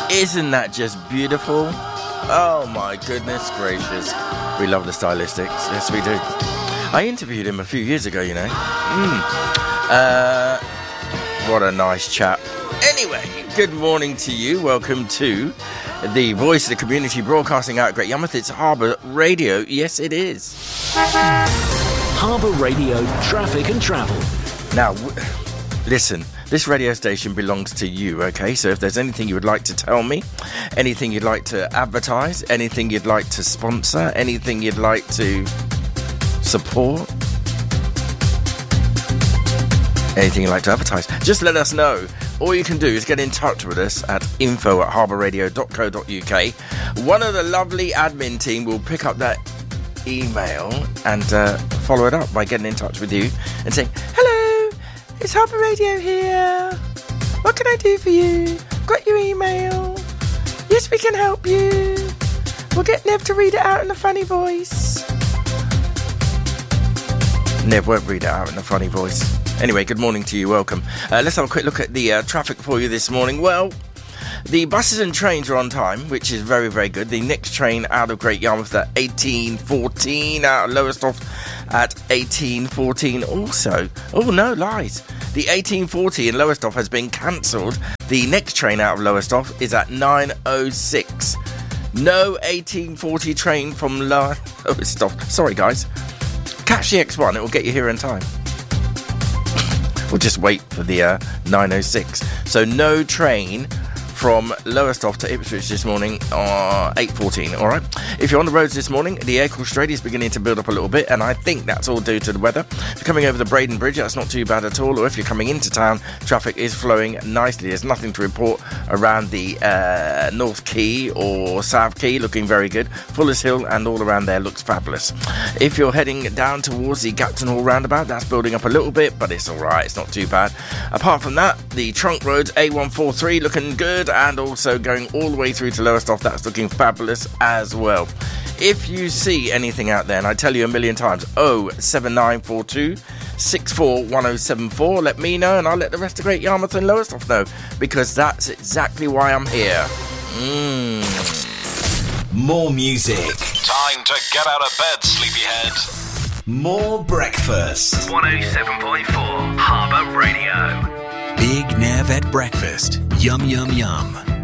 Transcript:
Isn't that just beautiful? Oh my goodness gracious. We love the Stylistics. Yes, we do. I interviewed him a few years ago, you know. What a nice chap. Anyway, good morning to you. Welcome to the voice of the community broadcasting out at Great Yarmouth. It's Harbour Radio. Yes, it is. Harbour Radio, traffic and travel. Now, listen, this radio station belongs to you, okay? So if there's anything you would like to tell me, anything you'd like to advertise, anything you'd like to sponsor, anything you'd like to support, anything you'd like to advertise, just let us know. All you can do is get in touch with us at info@harbourradio.co.uk. One of the lovely admin team will pick up that email and follow it up by getting in touch with you and saying, hello, it's Harbour Radio here. What can I do for you? Got your email. Yes, we can help you. We'll get Nev to read it out in a funny voice. Nev won't read it out in a funny voice. Anyway, good morning to you, welcome. Let's have a quick look at the traffic for you this morning. Well, the buses and trains are on time, which is very, very good. The next train out of Great Yarmouth at 18:14, out of Lowestoft at 18:14 also. Oh, no, lies. The 18:40 in Lowestoft has been cancelled. The next train out of Lowestoft is at 9:06. No 18:40 train from Lowestoft. Sorry, guys. Catch the X1, it will get you here in time. We'll just wait for the 9:06. So no train from Lowestoft to Ipswich this morning, 8:14, alright? If you're on the roads this morning, the Acle Strait is beginning to build up a little bit, and I think that's all due to the weather. If you're coming over the Braden Bridge, that's not too bad at all, or if you're coming into town, traffic is flowing nicely. There's nothing to report around the North Quay or South Quay, looking very good. Fuller's Hill and all around there looks fabulous. If you're heading down towards the Gapton Hall roundabout, that's building up a little bit, but it's alright, it's not too bad. Apart from that, the trunk roads, A143, looking good, and also going all the way through to Lowestoft, that's looking fabulous as well. If you see anything out there, and I tell you a million times, 07942 641074, let me know and I'll let the rest of Great Yarmouth and Lowestoft know, because that's exactly why I'm here. More music. Time to get out of bed, sleepyhead. More breakfast. 107.4 Harbour Radio. Big Nev at breakfast. Yum, yum, yum.